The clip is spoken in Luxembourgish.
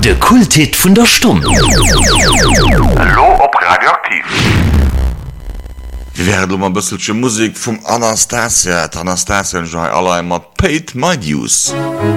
De Kulthit vun der Stunde. Hallo op Radioaktiv. Wir werden ein bisschen Musik vom Anastasia. Anastasia und Joy alle mat Paid My Dues.